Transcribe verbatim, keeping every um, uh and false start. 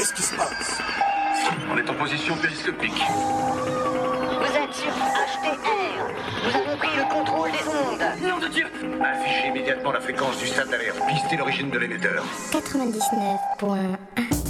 Qu'est-ce qui se passe? On est en position périscopique. Vous êtes sur H T R. Nous avons pris le contrôle des ondes. Nom de Dieu! Affichez immédiatement la fréquence du stade d'alerte. Pistez l'origine de l'émetteur. quatre-vingt-dix-neuf point un.